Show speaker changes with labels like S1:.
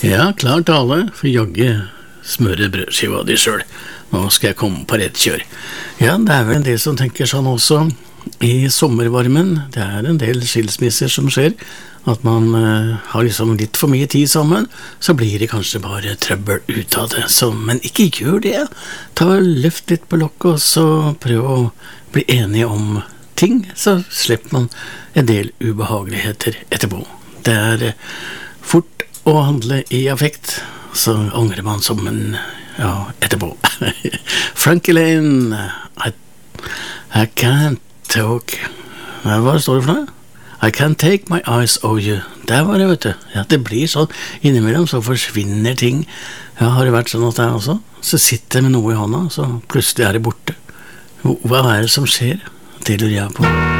S1: Ja, klar tale, for jagge smøre brødskiva di selv. Nå skal jeg komme på rett kjør. Ja, det er vel en del som tenker sånn også i sommervarmen. Det er en del skilsmisser som skjer, at man har liksom litt for mye tid sammen, så blir det kanskje bare trøbbel ut av det. Så, men ikke gjør det. Ta løft litt på lokket, og så prøv å bli enige om ting, så slipper man en del ubehageligheter etterpå. Det er fort å handle i affekt, så angrer man som en, etterpå. Frankie Lane, I can't talk. Hva står det for noe? I can't take my eyes off you. Der var det, vet du. Ja, det blir sånn. Innimellom så forsvinner ting. Ja, har det vært sånn at det er også? Så sitter jeg med noe i hånda, så plutselig er det borte. Hva er det som skjer? Det lurer jeg på.